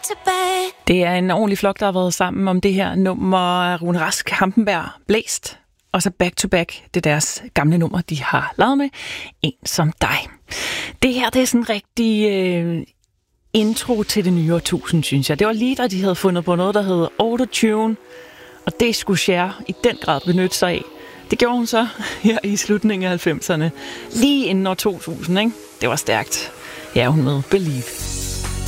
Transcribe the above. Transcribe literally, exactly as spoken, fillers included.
to back. Det er en ordentlig flok, der har været sammen om det her nummer. Rune Rask, Hampenberg, Blæst. Og så Back to Back, det er deres gamle nummer, de har lavet med. En som dig. Det her, det er sådan en rigtig øh, intro til det nye årtusind, synes jeg. Det var lige da de havde fundet på noget, der hed Autotune. Og det skulle Cher i den grad benytte sig af. Det gjorde hun så her i slutningen af halvfemserne. Lige inden år to tusind, ikke? Det var stærkt. Ja, hun med Believe.